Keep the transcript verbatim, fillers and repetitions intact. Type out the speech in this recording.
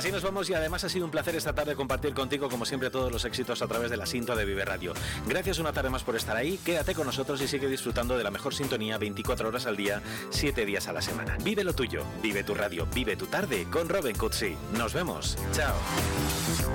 Así nos vamos y además ha sido un placer esta tarde compartir contigo, como siempre, todos los éxitos a través de la Sinto de Vive Radio. Gracias una tarde más por estar ahí, quédate con nosotros y sigue disfrutando de la mejor sintonía veinticuatro horas al día, siete días a la semana. Vive lo tuyo, vive tu radio, vive tu tarde con Robin Cutsi. Nos vemos. Chao.